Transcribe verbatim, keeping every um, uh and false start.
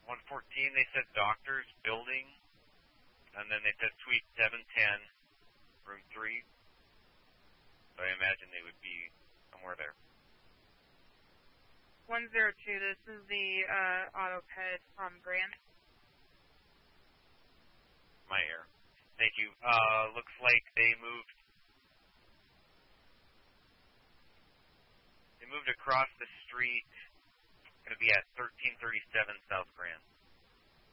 one fourteen, they said doctors, building, and then they said suite seven ten, room three. So I imagine they would be somewhere there. one zero two, this is the uh, AutoPed from Grant. My error. Thank you. Uh, looks like they moved. They moved across the street. Going to be at thirteen thirty-seven South Grand.